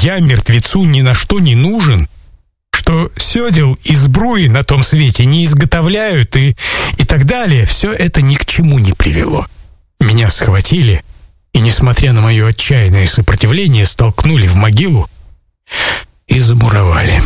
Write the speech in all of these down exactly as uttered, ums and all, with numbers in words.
я мертвецу ни на что не нужен, что сёдел и сбруи на том свете не изготовляют и, и так далее, все это ни к чему не привело. Меня схватили и, несмотря на мое отчаянное сопротивление, столкнули в могилу и замуровали.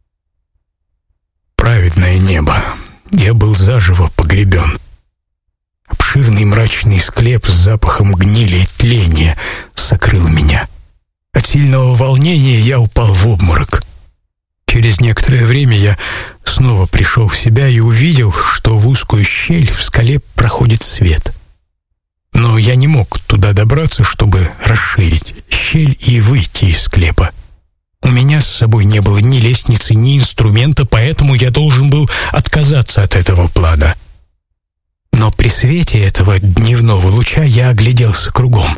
Праведное небо, я был заживо погребен. Обширный мрачный склеп с запахом гнили и тления сокрыл меня. От сильного волнения я упал в обморок. Через некоторое время я снова пришел в себя и увидел, что в узкую щель в скале проходит свет. Но я не мог туда добраться, чтобы расширить щель и выйти из склепа. У меня с собой не было ни лестницы, ни инструмента, поэтому я должен был отказаться от этого плана. Но при свете этого дневного луча я огляделся кругом.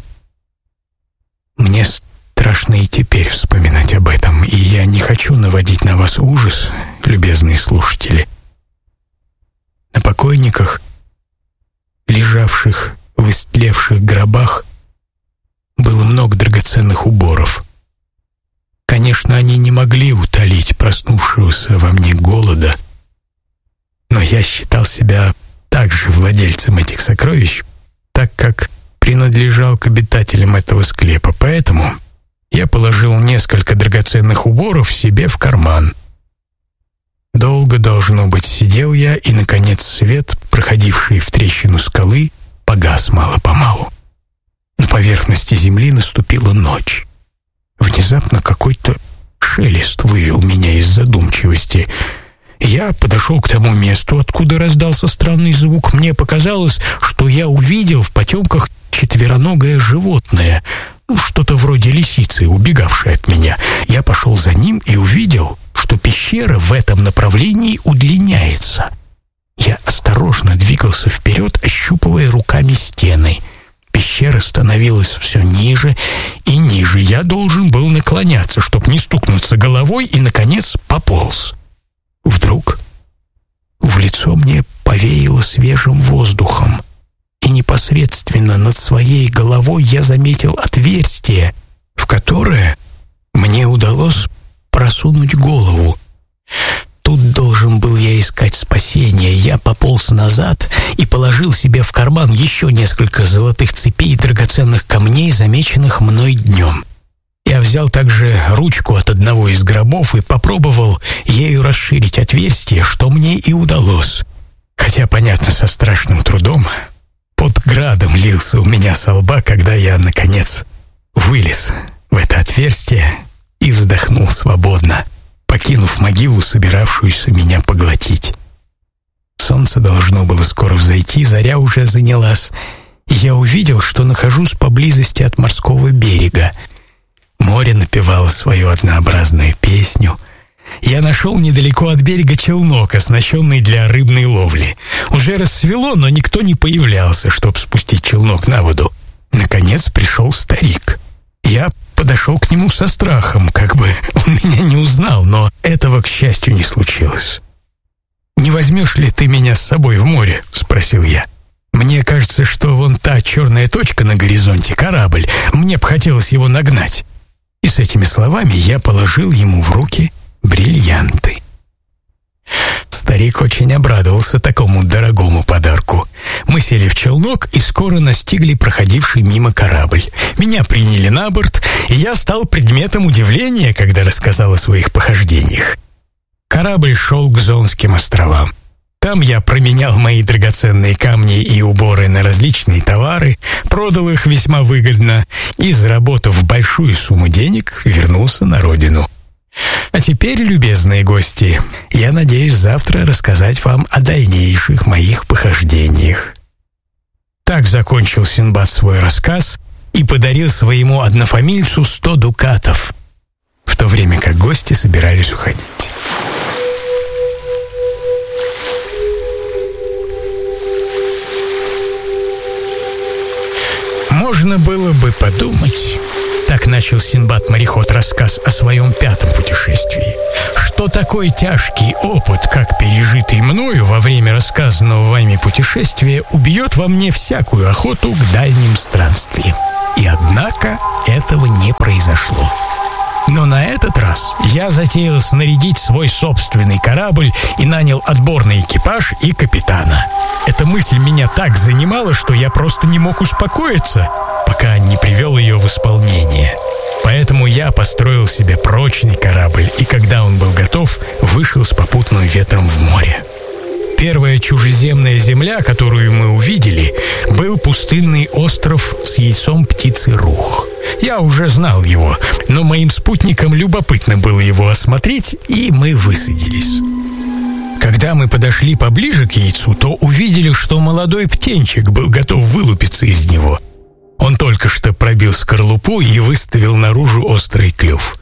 Мне страшно и теперь вспоминать об этом, и я не хочу наводить на вас ужас, любезные слушатели. На покойниках, лежавших в истлевших гробах, было много драгоценных уборов. Конечно, они не могли утолить проснувшегося во мне голода, но я считал себя также владельцем этих сокровищ, так как принадлежал к обитателям этого склепа, поэтому я положил несколько драгоценных уборов себе в карман. Долго, должно быть, сидел я, и, наконец, свет, проходивший в трещину скалы, погас мало-помалу. На поверхности земли наступила ночь. Внезапно какой-то шелест вывел меня из задумчивости. Я подошел к тому месту, откуда раздался странный звук. Мне показалось, что я увидел в потемках четвероногое животное, ну, что-то вроде лисицы, убегавшей от меня. Я пошел за ним и увидел, что пещера в этом направлении удлиняется. Я осторожно двигался вперед, ощупывая руками стены. Пещера становилась все ниже и ниже. Я должен был наклоняться, чтобы не стукнуться головой, и, наконец, пополз. Вдруг в лицо мне повеяло свежим воздухом, и непосредственно над своей головой я заметил отверстие, в которое мне удалось просунуть голову. Тут должен был я искать спасения. Я пополз назад и положил себе в карман еще несколько золотых цепей и драгоценных камней, замеченных мной днем. Я взял также ручку от одного из гробов и попробовал ею расширить отверстие, что мне и удалось. Хотя, понятно, со страшным трудом. Пот градом лился у меня со лба, когда я, наконец, вылез в это отверстие и вздохнул свободно, покинув могилу, собиравшуюся меня поглотить. Солнце должно было скоро взойти, заря уже занялась, и я увидел, что нахожусь поблизости от морского берега. Море напевало свою однообразную песню. Я нашел недалеко от берега челнок, оснащенный для рыбной ловли. Уже рассвело, но никто не появлялся, чтобы спустить челнок на воду. Наконец пришел старик. Я подошел к нему со страхом, как бы он меня не узнал, но этого, к счастью, не случилось. «Не возьмешь ли ты меня с собой в море?» — спросил я. «Мне кажется, что вон та черная точка на горизонте — корабль. Мне бы хотелось его нагнать». И с этими словами я положил ему в руки бриллианты. Старик очень обрадовался такому дорогому подарку. Мы сели в челнок и скоро настигли проходивший мимо корабль. Меня приняли на борт, и я стал предметом удивления, когда рассказал о своих похождениях. Корабль шел к Зонским островам. Там я променял мои драгоценные камни и уборы на различные товары, продал их весьма выгодно и, заработав большую сумму денег, вернулся на родину. А теперь, любезные гости, я надеюсь завтра рассказать вам о дальнейших моих похождениях. Так закончил Синдбад свой рассказ и подарил своему однофамильцу сто дукатов, в то время как гости собирались уходить. Можно было бы подумать, так начал Синдбад-мореход рассказ о своем пятом путешествии, что такой тяжкий опыт, как пережитый мною во время рассказанного вами путешествия, убьет во мне всякую охоту к дальним странствиям. И однако этого не произошло. Но на этот раз я затеял снарядить свой собственный корабль и нанял отборный экипаж и капитана. Эта мысль меня так занимала, что я просто не мог успокоиться, пока не привел ее в исполнение. Поэтому я построил себе прочный корабль, и когда он был готов, вышел с попутным ветром в море. Первая чужеземная земля, которую мы увидели, был пустынный остров с яйцом птицы Рух. Я уже знал его, но моим спутникам любопытно было его осмотреть, и мы высадились. Когда мы подошли поближе к яйцу, то увидели, что молодой птенчик был готов вылупиться из него. Он только что пробил скорлупу и выставил наружу острый клюв.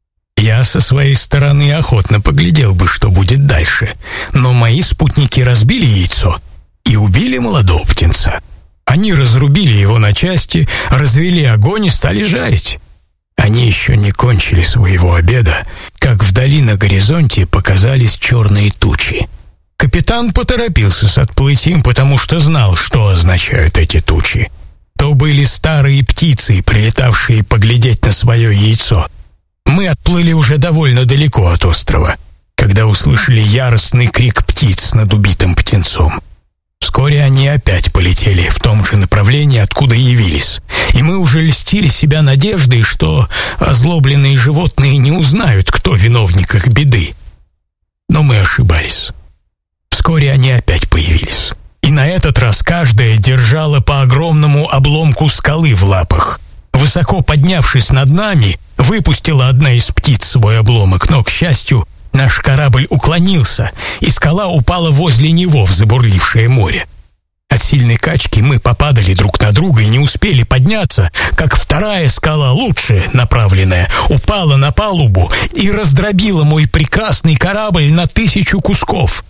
Я со своей стороны охотно поглядел бы, что будет дальше, но мои спутники разбили яйцо и убили молодого птенца. Они разрубили его на части, развели огонь и стали жарить. Они еще не кончили своего обеда, как вдали на горизонте показались черные тучи. Капитан поторопился с отплытием, потому что знал, что означают эти тучи. То были старые птицы, прилетавшие поглядеть на свое яйцо. Мы отплыли уже довольно далеко от острова, когда услышали яростный крик птиц над убитым птенцом. Вскоре они опять полетели в том же направлении, откуда явились, и мы уже льстили себя надеждой, что озлобленные животные не узнают, кто виновник их беды. Но мы ошибались. Вскоре они опять появились, и на этот раз каждая держала по огромному обломку скалы в лапах. Высоко поднявшись над нами, выпустила одна из птиц свой обломок, но, к счастью, наш корабль уклонился, и скала упала возле него в забурлившее море. От сильной качки мы попадали друг на друга и не успели подняться, как вторая скала, лучше направленная, упала на палубу и раздробила мой прекрасный корабль на тысячу кусков.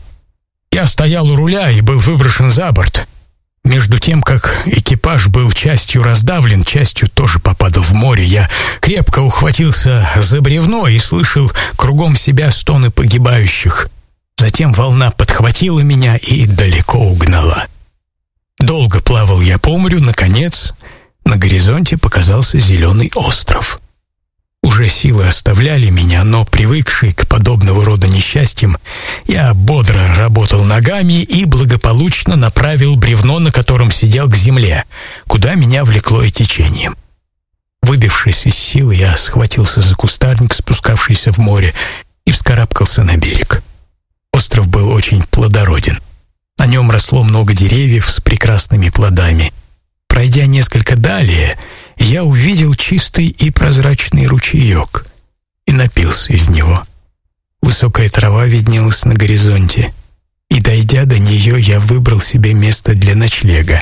Я стоял у руля и был выброшен за борт. Между тем, как экипаж был частью раздавлен, частью тоже попадал в море, я крепко ухватился за бревно и слышал кругом себя стоны погибающих. Затем волна подхватила меня и далеко угнала. Долго плавал я по морю, наконец, на горизонте показался зеленый остров. Уже силы оставляли меня, но, привыкший к подобного рода несчастьям, я бодро работал ногами и благополучно направил бревно, на котором сидел, к земле, куда меня влекло и течением. Выбившись из сил, я схватился за кустарник, спускавшийся в море, и вскарабкался на берег. Остров был очень плодороден. На нем росло много деревьев с прекрасными плодами. Пройдя несколько далее, я увидел чистый и прозрачный ручеек и напился из него. Высокая трава виднелась на горизонте, и, дойдя до нее, я выбрал себе место для ночлега.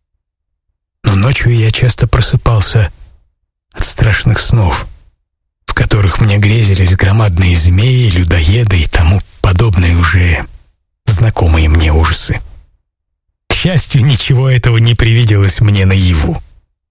Но ночью я часто просыпался от страшных снов, в которых мне грезились громадные змеи, людоеды и тому подобные уже знакомые мне ужасы. К счастью, ничего этого не привиделось мне наяву.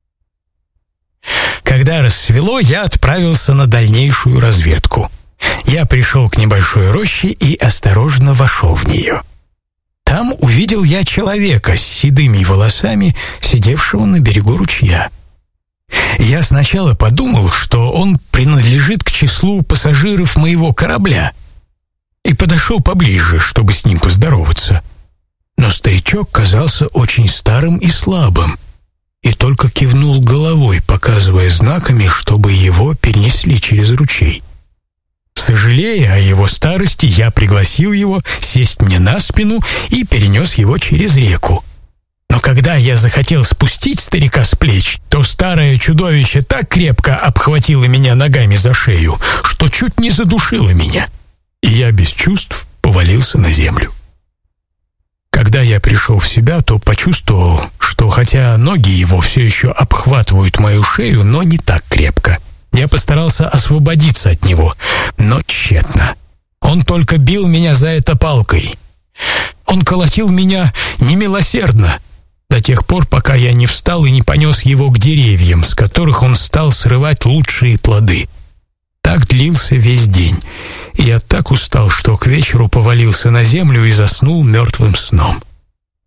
Когда рассвело, я отправился на дальнейшую разведку. Я пришел к небольшой роще и осторожно вошел в нее. Там увидел я человека с седыми волосами, сидевшего на берегу ручья. Я сначала подумал, что он принадлежит к числу пассажиров моего корабля, и подошел поближе, чтобы с ним поздороваться. Но старичок казался очень старым и слабым, и только кивнул головой, показывая знаками, чтобы его перенесли через ручей. Сожалея о его старости, я пригласил его сесть мне на спину и перенес его через реку. Но когда я захотел спустить старика с плеч, то старое чудовище так крепко обхватило меня ногами за шею, что чуть не задушило меня, и я без чувств повалился на землю. Когда я пришел в себя, то почувствовал, что хотя ноги его все еще обхватывают мою шею, но не так крепко. Я постарался освободиться от него, но тщетно. Он только бил меня за это палкой. Он колотил меня немилосердно до тех пор, пока я не встал и не понес его к деревьям, с которых он стал срывать лучшие плоды. Так длился весь день, и я так устал, что к вечеру повалился на землю и заснул мертвым сном.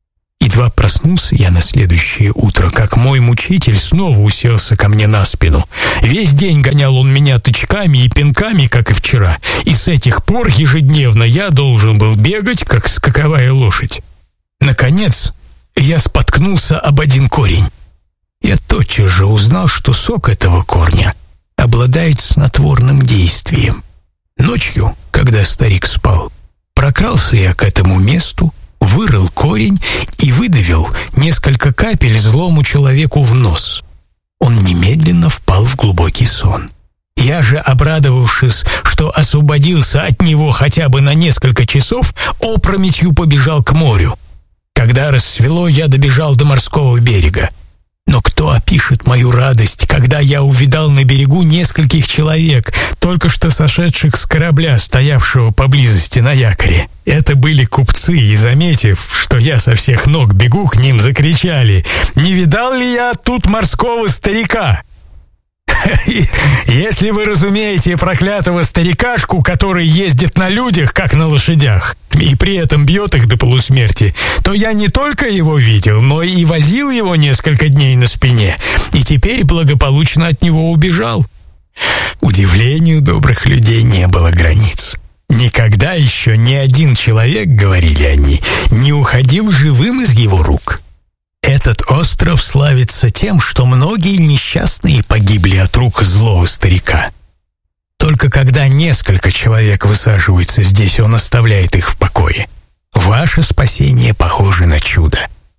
Едва проснулся я на следующее утро, как мой мучитель снова уселся ко мне на спину. Весь день гонял он меня тычками и пинками, как и вчера, и с этих пор ежедневно я должен был бегать, как скаковая лошадь. Наконец, я споткнулся об один корень. Я тотчас же узнал, что сок этого корня обладает снотворным действием. Ночью, когда старик спал, прокрался я к этому месту, вырыл корень и выдавил несколько капель злому человеку в нос. Он немедленно впал в глубокий сон. Я же, обрадовавшись, что освободился от него хотя бы на несколько часов, опрометью побежал к морю. Когда рассвело, я добежал до морского берега. Но кто опишет мою радость, когда я увидал на берегу нескольких человек, только что сошедших с корабля, стоявшего поблизости на якоре? Это были купцы, и, заметив, что я со всех ног бегу к ним, закричали: «Не видал ли я тут морского старика?» Если вы разумеете проклятого старикашку, который ездит на людях, как на лошадях, и при этом бьет их до полусмерти, то я не только его видел, но и возил его несколько дней на спине, и теперь благополучно от него убежал. Удивлению добрых людей не было границ. Никогда еще ни один человек, говорили они, не уходил живым из его рук. Этот остров славится тем, что многие несчастные погибли от рук злого старика. Только когда несколько человек высаживаются здесь, он оставляет их в покое. Ваше спасение похоже на чудо.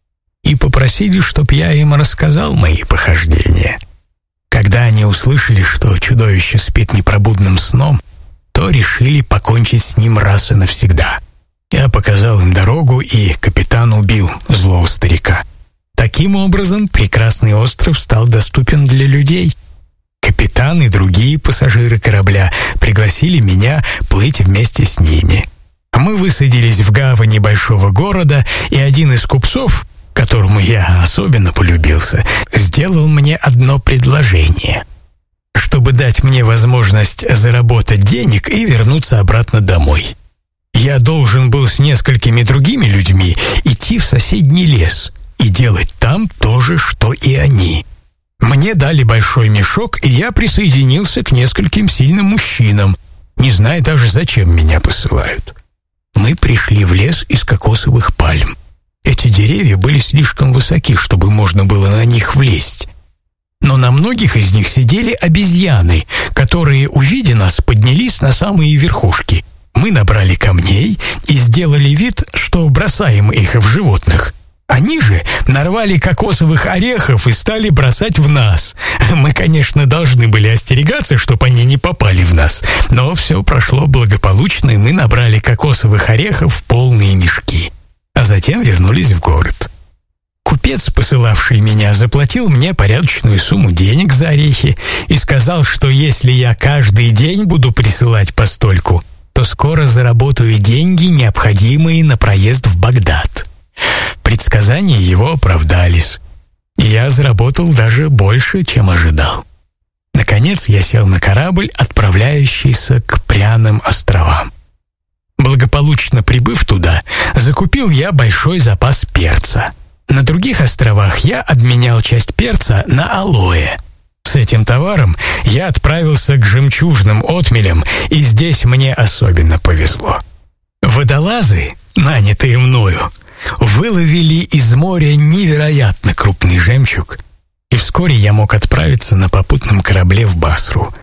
И попросили, чтоб я им рассказал мои похождения. Когда они услышали, что чудовище спит непробудным сном, то решили покончить с ним раз и навсегда. Я показал им дорогу, и капитан убил злого старика. Таким образом, прекрасный остров стал доступен для людей. Капитан и другие пассажиры корабля пригласили меня плыть вместе с ними. Мы высадились в гавани большого города, и один из купцов, которому я особенно полюбился, сделал мне одно предложение, чтобы дать мне возможность заработать денег и вернуться обратно домой. Я должен был с несколькими другими людьми идти в соседний лес и делать там то же, что и они. Мне дали большой мешок, и я присоединился к нескольким сильным мужчинам, не зная даже, зачем меня посылают. Мы пришли в лес из кокосовых пальм. Эти деревья были слишком высоки, чтобы можно было на них влезть. Но на многих из них сидели обезьяны, которые, увидя нас, поднялись на самые верхушки. Мы набрали камней и сделали вид, что бросаем их в животных. Они же нарвали кокосовых орехов и стали бросать в нас. Мы, конечно, должны были остерегаться, чтобы они не попали в нас, но все прошло благополучно, и мы набрали кокосовых орехов в полные мешки, а затем вернулись в город. Купец, посылавший меня, заплатил мне порядочную сумму денег за орехи и сказал, что если я каждый день буду присылать постольку, то скоро заработаю деньги, необходимые на проезд в Багдад. Предсказания его оправдались, и я заработал даже больше, чем ожидал. Наконец я сел на корабль, отправляющийся к Пряным островам. Благополучно прибыв туда, закупил я большой запас перца. На других островах я обменял часть перца на алоэ. С этим товаром я отправился к жемчужным отмелям, и здесь мне особенно повезло. Водолазы, нанятые мною, выловили из моря невероятно крупный жемчуг, и вскоре я мог отправиться на попутном корабле в Басру.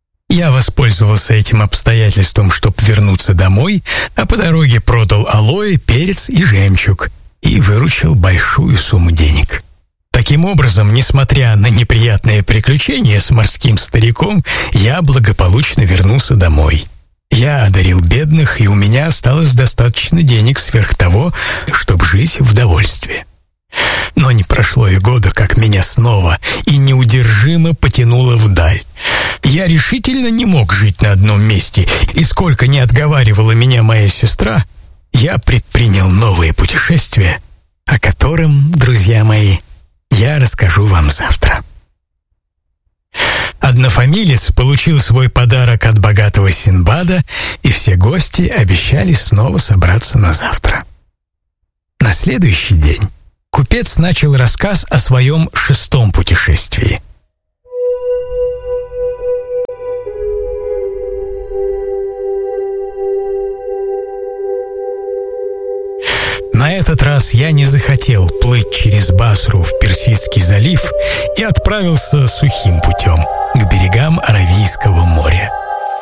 Я воспользовался этим обстоятельством, чтобы вернуться домой, а по дороге продал алоэ, перец и жемчуг и выручил большую сумму денег. Таким образом, несмотря на неприятные приключения с морским стариком, я благополучно вернулся домой. Я одарил бедных, и у меня осталось достаточно денег сверх того, чтобы жить в довольстве. Но не прошло и года, как меня снова и неудержимо потянуло вдаль. Я решительно не мог жить на одном месте, и сколько ни отговаривала меня моя сестра, я предпринял новое путешествие, о котором, друзья мои, я расскажу вам завтра. Однофамилец получил свой подарок от богатого Синдбада, и все гости обещали снова собраться на завтра. На следующий день купец начал рассказ о своем шестом путешествии. На этот раз я не захотел плыть через Басру в Персидский залив и отправился сухим путем к берегам Аравийского моря.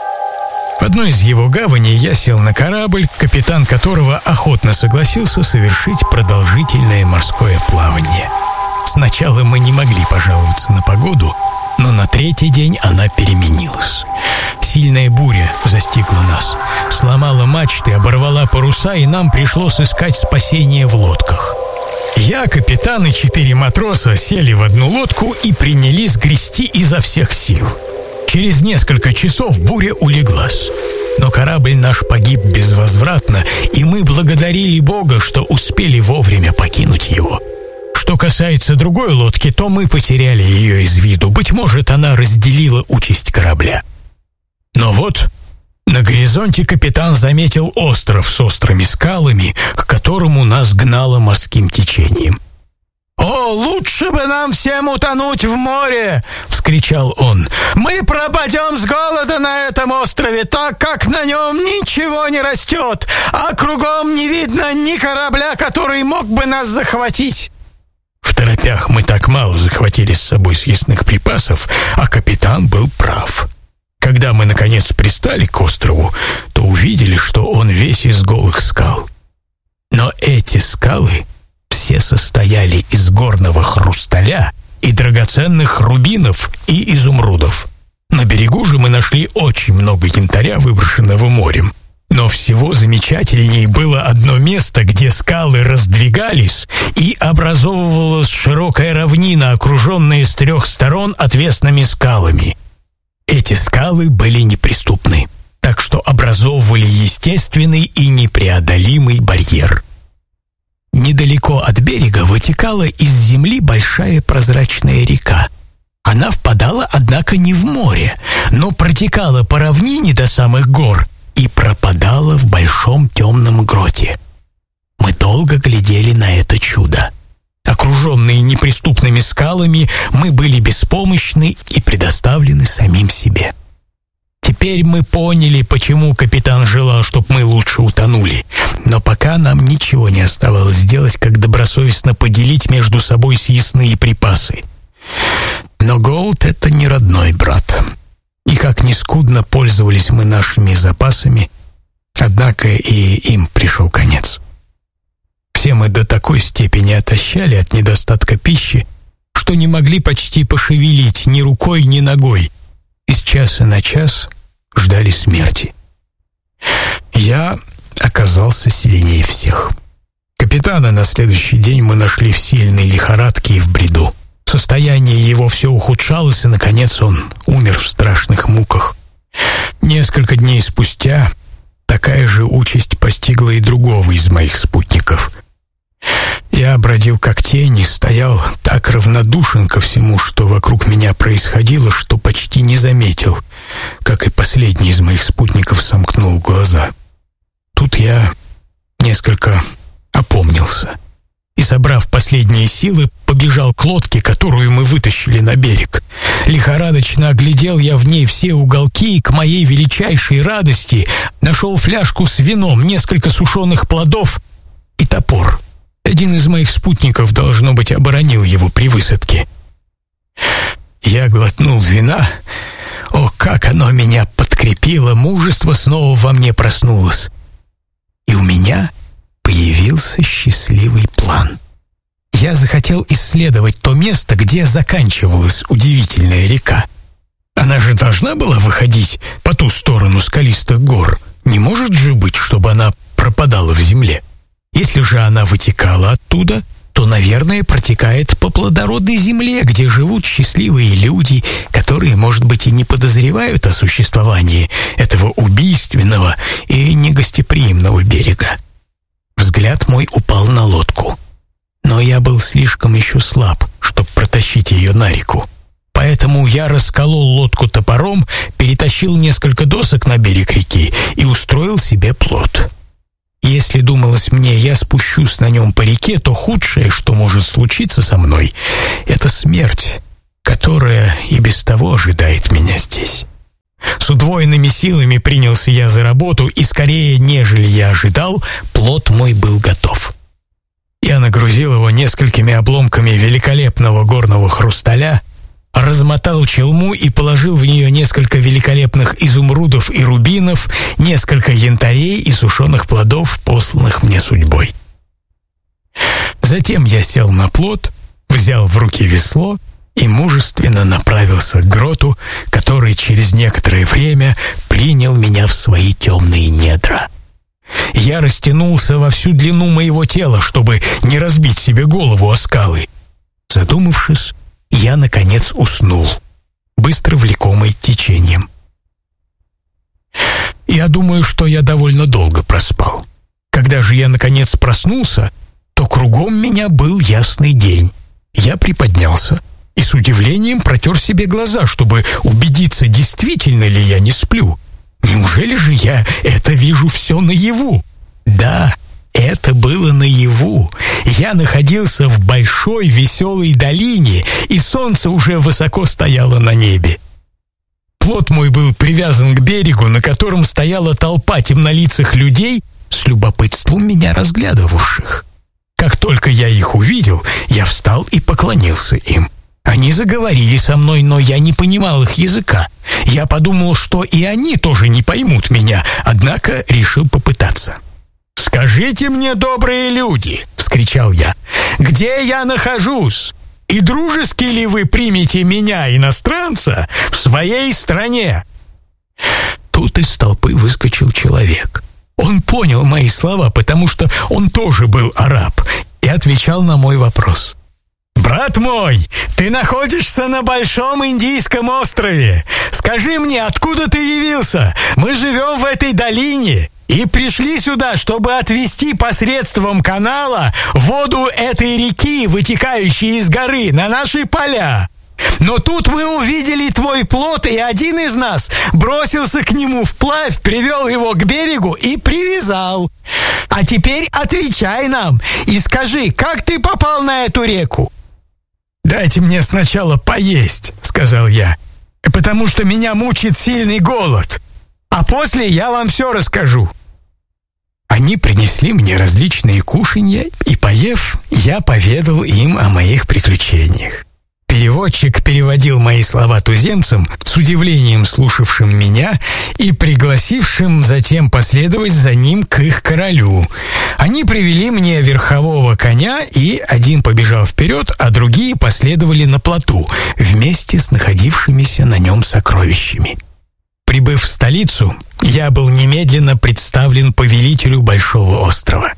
В одной из его гаваней я сел на корабль, капитан которого охотно согласился совершить продолжительное морское плавание. Сначала мы не могли пожаловаться на погоду, но на третий день она переменилась. Сильная буря застигла нас, сломала мачты, оборвала паруса, и нам пришлось искать спасение в лодках. Я, капитан и четыре матроса сели в одну лодку и принялись грести изо всех сил. Через несколько часов буря улеглась, но корабль наш погиб безвозвратно, и мы благодарили Бога, что успели вовремя покинуть его. Что касается другой лодки, то мы потеряли ее из виду. Быть может, она разделила участь корабля. Но вот на горизонте капитан заметил остров с острыми скалами, к которому нас гнало морским течением. «О, лучше бы нам всем утонуть в море!» — вскричал он. «Мы пропадем с голода на этом острове, так как на нем ничего не растет, а кругом не видно ни корабля, который мог бы нас захватить». В торопях мы так мало захватили с собой съестных припасов, а капитан был прав. Когда мы, наконец, пристали к острову, то увидели, что он весь из голых скал. Но эти скалы все состояли из горного хрусталя и драгоценных рубинов и изумрудов. На берегу же мы нашли очень много янтаря, выброшенного морем. Но всего замечательнее было одно место, где скалы раздвигались, и образовывалась широкая равнина, окруженная с трех сторон отвесными скалами. Эти скалы были неприступны, так что образовывали естественный и непреодолимый барьер. Недалеко от берега вытекала из земли большая прозрачная река. Она впадала, однако, не в море, но протекала по равнине до самых гор и пропадала в большом темном гроте. Мы долго глядели на это чудо. Окруженные неприступными скалами, мы были беспомощны и предоставлены самим себе. Теперь мы поняли, почему капитан желал, чтобы мы лучше утонули. Но пока нам ничего не оставалось делать, как добросовестно поделить между собой съестные припасы. Но голод — это не родной брат. И как ни скудно пользовались мы нашими запасами, однако и им пришел конец. Все мы до такой степени отощали от недостатка пищи, что не могли почти пошевелить ни рукой, ни ногой. Из часа на час ждали смерти. Я оказался сильнее всех. Капитана на следующий день мы нашли в сильной лихорадке и в бреду. Состояние его все ухудшалось, и, наконец, он умер в страшных муках. Несколько дней спустя такая же участь постигла и другого из моих спутников. Я бродил как тень и стоял так равнодушен ко всему, что вокруг меня происходило, что почти не заметил, как и последний из моих спутников сомкнул глаза. Тут я несколько опомнился и, собрав последние силы, побежал к лодке, которую мы вытащили на берег. Лихорадочно оглядел я в ней все уголки и, к моей величайшей радости, нашел фляжку с вином, несколько сушеных плодов и топор. Один из моих спутников, должно быть, оборонил его при высадке. Я глотнул вина. О, как оно меня подкрепило! Мужество снова во мне проснулось. И у меня появился счастливый план. Я захотел исследовать то место, где заканчивалась удивительная река. Она же должна была выходить по ту сторону скалистых гор. Не может же быть, чтобы она пропадала в земле. Если же она вытекала оттуда, то, наверное, протекает по плодородной земле, где живут счастливые люди, которые, может быть, и не подозревают о существовании этого убийственного и негостеприимного берега. Взгляд мой упал на лодку. Но я был слишком еще слаб, чтобы протащить ее на реку. Поэтому я расколол лодку топором, перетащил несколько досок на берег реки и устроил себе плот. Если, думалось мне, я спущусь на нем по реке, то худшее, что может случиться со мной, это смерть, которая и без того ожидает меня здесь. С удвоенными силами принялся я за работу, и скорее, нежели я ожидал, плот мой был готов. Я нагрузил его несколькими обломками великолепного горного хрусталя, размотал челму и положил в нее несколько великолепных изумрудов и рубинов, несколько янтарей и сушеных плодов, посланных мне судьбой. Затем я сел на плот, взял в руки весло и мужественно направился к гроту, который через некоторое время принял меня в свои темные недра. Я растянулся во всю длину моего тела, чтобы не разбить себе голову о скалы. Задумавшись, я, наконец, уснул, быстро влекомый течением. Я думаю, что я довольно долго проспал. Когда же я, наконец, проснулся, то кругом меня был ясный день. Я приподнялся и с удивлением протер себе глаза, чтобы убедиться, действительно ли я не сплю. Неужели же я это вижу все наяву? Да, это было наяву. Я находился в большой веселой долине, и солнце уже высоко стояло на небе. Плот мой был привязан к берегу, на котором стояла толпа темнолицых людей, с любопытством меня разглядывавших. Как только я их увидел, я встал и поклонился им. Они заговорили со мной, но я не понимал их языка. Я подумал, что и они тоже не поймут меня, однако решил попытаться. «Скажите мне, добрые люди!» — вскричал я. «Где я нахожусь? И дружески ли вы примете меня, иностранца, в своей стране?» Тут из толпы выскочил человек. Он понял мои слова, потому что он тоже был араб, и отвечал на мой вопрос. «Брат мой, ты находишься на Большом Индийском острове. Скажи мне, откуда ты явился? Мы живем в этой долине и пришли сюда, чтобы отвезти посредством канала воду этой реки, вытекающей из горы, на наши поля. Но тут мы увидели твой плот, и один из нас бросился к нему вплавь, привел его к берегу и привязал. А теперь отвечай нам и скажи, как ты попал на эту реку?» «Дайте мне сначала поесть», — сказал я, «потому что меня мучит сильный голод, а после я вам все расскажу». Они принесли мне различные кушанья, и, поев, я поведал им о моих приключениях. Переводчик переводил мои слова туземцам, с удивлением слушавшим меня и пригласившим затем последовать за ним к их королю. Они привели мне верхового коня, и один побежал вперед, а другие последовали на плоту, вместе с находившимися на нем сокровищами. Прибыв в столицу, я был немедленно представлен повелителю Большого острова.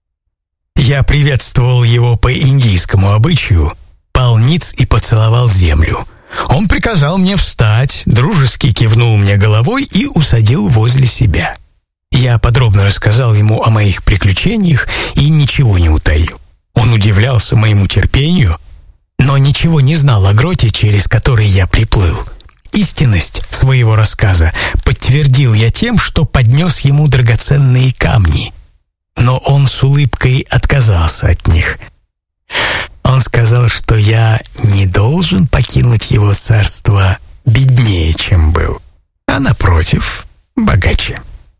Я приветствовал его по индийскому обычаю, пал ниц и поцеловал землю. Он приказал мне встать, дружески кивнул мне головой и усадил возле себя. Я подробно рассказал ему о моих приключениях и ничего не утаил. Он удивлялся моему терпению, но ничего не знал о гроте, через который я приплыл. Истинность своего рассказа подтвердил я тем, что поднес ему драгоценные камни, но он с улыбкой отказался от них. Он сказал, что я не должен покинуть его царство беднее, чем был, а, напротив, богаче.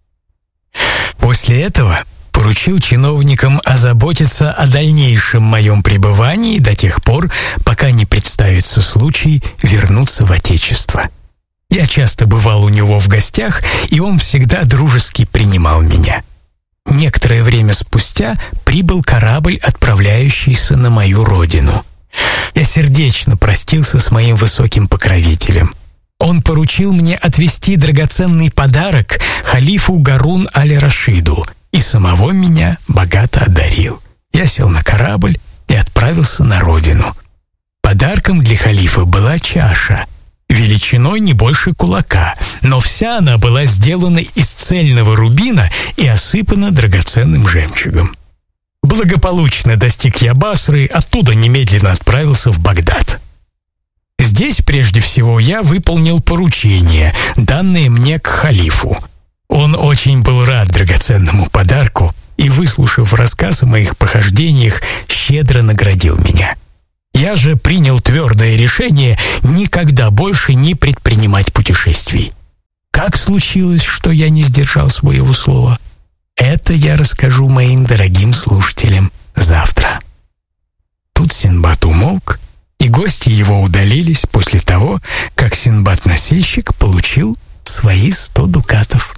После этого поручил чиновникам озаботиться о дальнейшем моем пребывании до тех пор, пока не представится случай вернуться в Отечество. Я часто бывал у него в гостях, и он всегда дружески принимал меня. Некоторое время спустя прибыл корабль, отправляющийся на мою родину. Я сердечно простился с моим высоким покровителем. Он поручил мне отвезти драгоценный подарок халифу Гарун аль-Рашиду и самого меня богато одарил. Я сел на корабль и отправился на родину. Подарком для халифа была чаша, величиной не больше кулака, но вся она была сделана из цельного рубина и осыпана драгоценным жемчугом. Благополучно достиг я Басры, оттуда немедленно отправился в Багдад. Здесь, прежде всего, я выполнил поручение, данное мне к халифу. Он очень был рад драгоценному подарку и, выслушав рассказ о моих похождениях, щедро наградил меня. Я же принял твердое решение никогда больше не предпринимать путешествий. Как случилось, что я не сдержал своего слова? Это я расскажу моим дорогим слушателям завтра. Тут Синдбад умолк, и гости его удалились после того, как Синдбад-носильщик получил свои сто дукатов.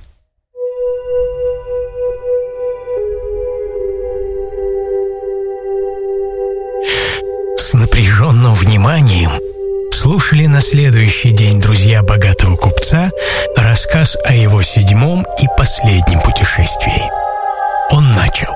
С напряженным вниманием слушали на следующий день друзья богатого купца рассказ о его седьмом и последнем путешествии. Он начал.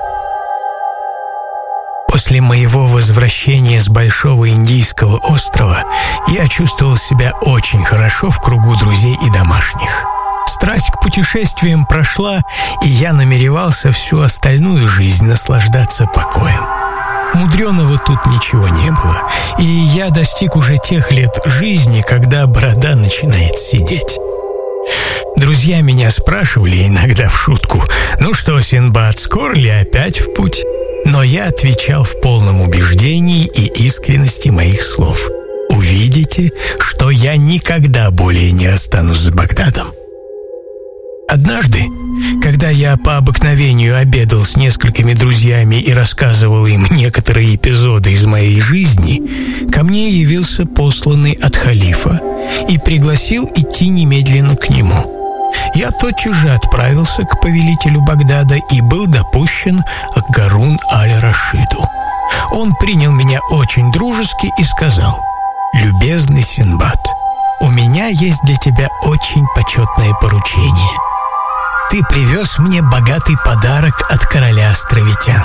После моего возвращения с Большого Индийского острова я чувствовал себя очень хорошо в кругу друзей и домашних. Страсть к путешествиям прошла, и я намеревался всю остальную жизнь наслаждаться покоем. Мудреного тут ничего не было, и я достиг уже тех лет жизни, когда борода начинает сидеть. Друзья меня спрашивали иногда в шутку: «Ну что, Синдбад, скоро ли опять в путь?» Но я отвечал в полном убеждении и искренности моих слов: «Увидите, что я никогда более не расстанусь с Багдадом». Однажды, когда я по обыкновению обедал с несколькими друзьями и рассказывал им некоторые эпизоды из моей жизни, ко мне явился посланный от халифа и пригласил идти немедленно к нему. Я тотчас же отправился к повелителю Багдада и был допущен к Гарун-аль-Рашиду. Он принял меня очень дружески и сказал: «Любезный Синдбад, у меня есть для тебя очень почетное поручение. Ты привез мне богатый подарок от короля островитян».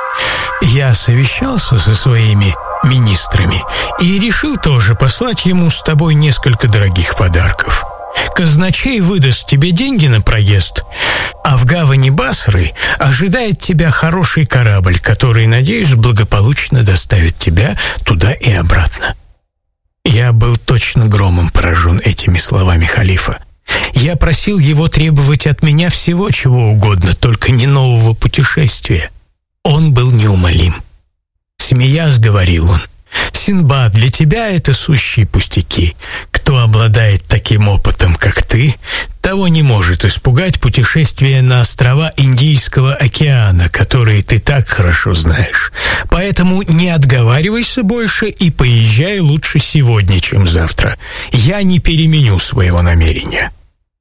Я совещался со своими министрами и решил тоже послать ему с тобой несколько дорогих подарков. Казначей выдаст тебе деньги на проезд, а в гавани Басры ожидает тебя хороший корабль, который, надеюсь, благополучно доставит тебя туда и обратно. Я был точно громом поражен этими словами халифа. Я просил его требовать от меня всего, чего угодно, только не нового путешествия. Он был неумолим. Смеясь, говорил он: «Синдбад, для тебя это сущие пустяки. Кто обладает таким опытом, как ты, того не может испугать путешествие на острова Индийского океана, которые ты так хорошо знаешь. Поэтому не отговаривайся больше и поезжай лучше сегодня, чем завтра. Я не переменю своего намерения».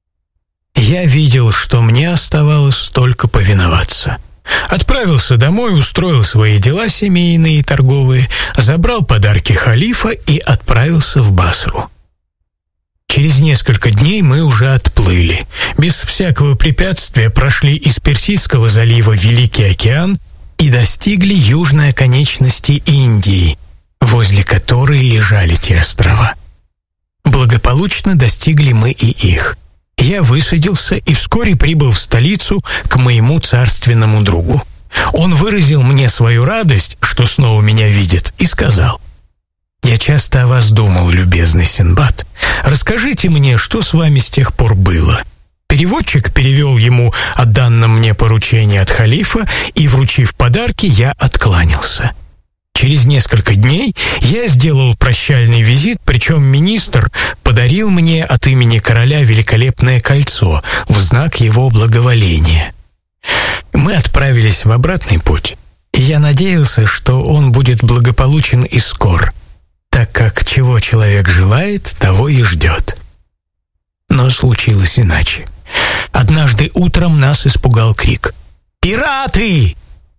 Я видел, что мне оставалось только повиноваться. Отправился домой, устроил свои дела семейные и торговые, забрал подарки халифа и отправился в Басру. Через несколько дней мы уже отплыли. Без всякого препятствия прошли из Персидского залива Великий океан и достигли южной оконечности Индии, возле которой лежали те острова. Благополучно достигли мы и их. Я высадился и вскоре прибыл в столицу к моему царственному другу. Он выразил мне свою радость, что снова меня видит, и сказал: «Я часто о вас думал, любезный Синдбад. Расскажите мне, что с вами с тех пор было». Переводчик перевел ему о данном мне поручении от халифа, и, вручив подарки, я откланялся. Через несколько дней я сделал прощальный визит, причем министр подарил мне от имени короля великолепное кольцо в знак его благоволения. Мы отправились в обратный путь, и я надеялся, что он будет благополучен и скор, так как чего человек желает, того и ждет. Но случилось иначе. Однажды утром нас испугал крик: «Пираты!»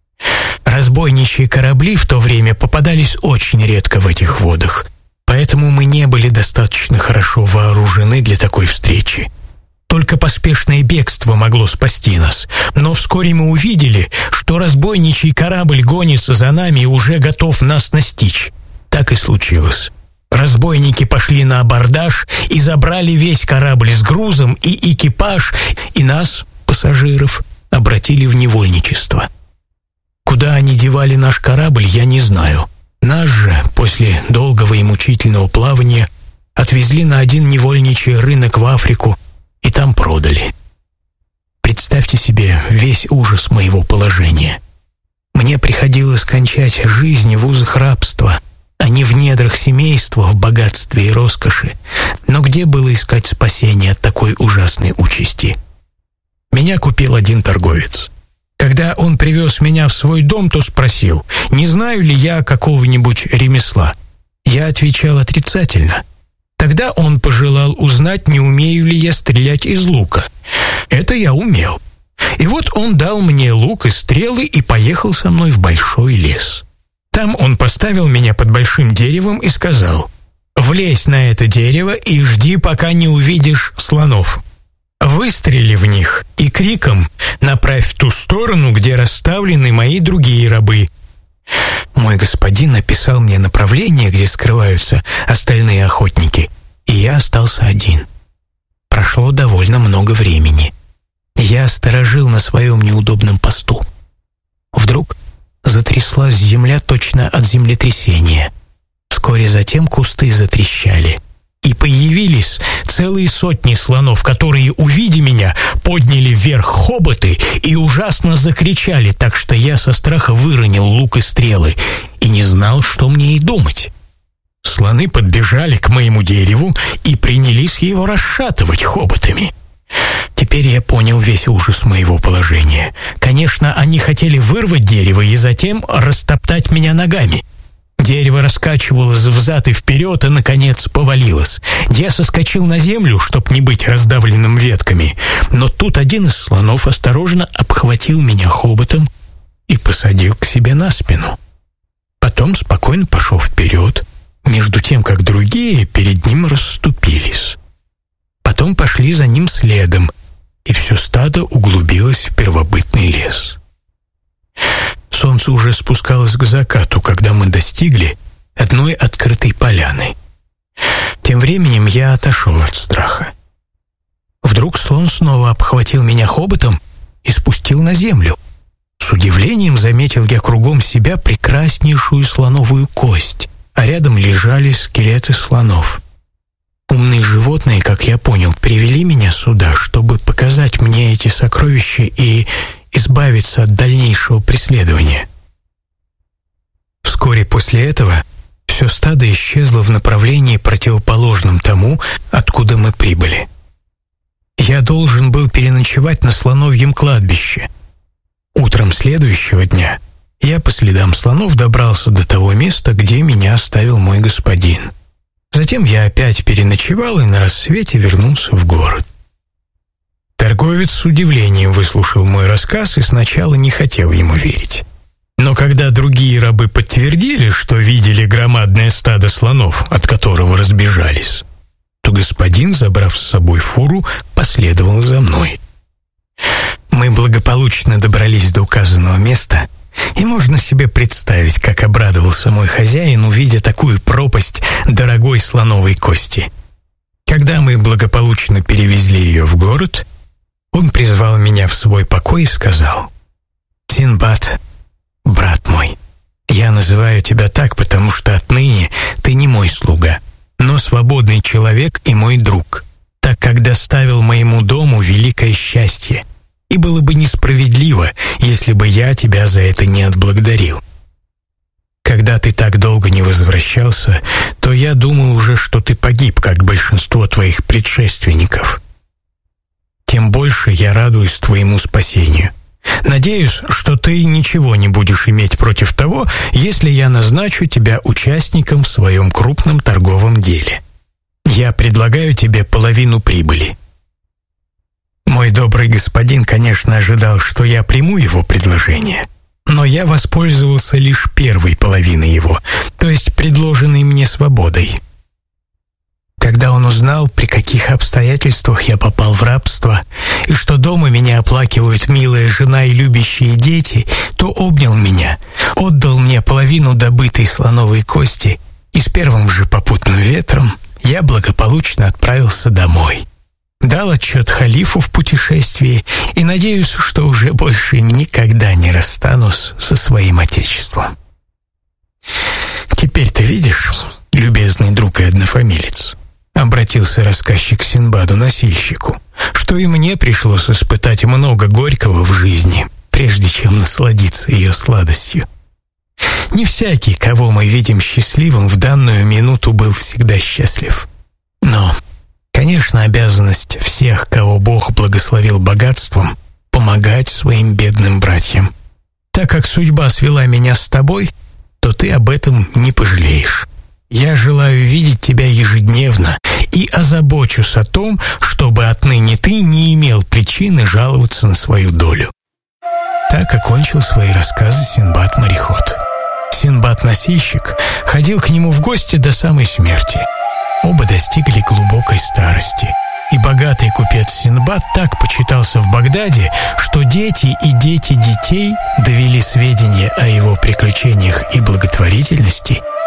Разбойничьи корабли в то время попадались очень редко в этих водах, поэтому мы не были достаточно хорошо вооружены для такой встречи. Только поспешное бегство могло спасти нас, но вскоре мы увидели, что разбойничий корабль гонится за нами и уже готов нас настичь. Так и случилось. Разбойники пошли на абордаж и забрали весь корабль с грузом и экипаж, и нас, пассажиров, обратили в невольничество. Куда они девали наш корабль, я не знаю. Нас же, после долгого и мучительного плавания, отвезли на один невольничий рынок в Африку и там продали. Представьте себе, весь ужас моего положения. Мне приходилось кончать жизнь в узах рабства, а не в недрах семейства, в богатстве и роскоши. Но где было искать спасения от такой ужасной участи? Меня купил один торговец. Когда он привез меня в свой дом, то спросил, не знаю ли я какого-нибудь ремесла. Я отвечал отрицательно. Тогда он пожелал узнать, не умею ли я стрелять из лука. Это я умел. И вот он дал мне лук и стрелы и поехал со мной в большой лес. Там он поставил меня под большим деревом и сказал, «Влезь на это дерево и жди, пока не увидишь слонов. Выстрели в них и криком направь в ту сторону, где расставлены мои другие рабы». Мой господин написал мне направление, где скрываются остальные охотники, и я остался один. Прошло довольно много времени. Я сторожил на своем неудобном посту. Вдруг затряслась земля точно от землетрясения. Вскоре затем кусты затрещали, и появились целые сотни слонов, которые, увидя меня, подняли вверх хоботы и ужасно закричали, так что я со страха выронил лук и стрелы и не знал, что мне и думать. Слоны подбежали к моему дереву и принялись его расшатывать хоботами. Теперь я понял весь ужас моего положения. Конечно, они хотели вырвать дерево и затем растоптать меня ногами. Дерево раскачивалось взад и вперед и, наконец, повалилось. Я соскочил на землю, чтоб не быть раздавленным ветками, но тут один из слонов осторожно обхватил меня хоботом и посадил к себе на спину. Потом спокойно пошел вперед, между тем, как другие перед ним расступились. Потом пошли за ним следом, и все стадо углубилось в первобытный лес. Солнце уже спускалось к закату, когда мы достигли одной открытой поляны. Тем временем я отошел от страха. Вдруг слон снова обхватил меня хоботом и спустил на землю. С удивлением заметил я кругом себя прекраснейшую слоновую кость, а рядом лежали скелеты слонов. Умные животные, как я понял, привели меня сюда, чтобы показать мне эти сокровища и избавиться от дальнейшего преследования. Вскоре после этого все стадо исчезло в направлении, противоположном тому, откуда мы прибыли. Я должен был переночевать на слоновьем кладбище. Утром следующего дня я по следам слонов добрался до того места, где меня оставил мой господин. Затем я опять переночевал и на рассвете вернулся в город. Торговец с удивлением выслушал мой рассказ и сначала не хотел ему верить. Но когда другие рабы подтвердили, что видели громадное стадо слонов, от которого разбежались, то господин, забрав с собой фуру, последовал за мной. Мы благополучно добрались до указанного места, и можно себе представить, как обрадовался мой хозяин, увидя такую пропасть дорогой слоновой кости. Когда мы благополучно перевезли ее в город, он призвал меня в свой покой и сказал: «Синдбад, брат мой, я называю тебя так, потому что отныне ты не мой слуга, но свободный человек и мой друг, так как доставил моему дому великое счастье, и было бы несправедливо, если бы я тебя за это не отблагодарил. Когда ты так долго не возвращался, то я думал уже, что ты погиб, как большинство твоих предшественников. Тем больше я радуюсь твоему спасению. Надеюсь, что ты ничего не будешь иметь против того, если я назначу тебя участником в своем крупном торговом деле. Я предлагаю тебе половину прибыли». Мой добрый господин, конечно, ожидал, что я приму его предложение, но я воспользовался лишь первой половиной его, то есть предложенной мне свободой. Когда он узнал, при каких обстоятельствах я попал в рабство, и что дома меня оплакивают милая жена и любящие дети, то обнял меня, отдал мне половину добытой слоновой кости, и с первым же попутным ветром я благополучно отправился домой. Дал отчет халифу в путешествии и надеюсь, что уже больше никогда не расстанусь со своим отечеством. Теперь ты видишь, любезный друг и однофамилец, обратился рассказчик к Синдбаду-носильщику, что и мне пришлось испытать много горького в жизни, прежде чем насладиться ее сладостью. Не всякий, кого мы видим счастливым, в данную минуту был всегда счастлив. Но, конечно, обязанность всех, кого Бог благословил богатством, помогать своим бедным братьям. Так как судьба свела меня с тобой, то ты об этом не пожалеешь. Я желаю видеть тебя ежедневно и озабочусь о том, чтобы отныне ты не имел причины жаловаться на свою долю». Так окончил свои рассказы Синдбад-мореход. Синдбад-носильщик ходил к нему в гости до самой смерти. Оба достигли глубокой старости, и богатый купец Синдбад так почитался в Багдаде, что дети и дети детей довели сведения о его приключениях и благотворительности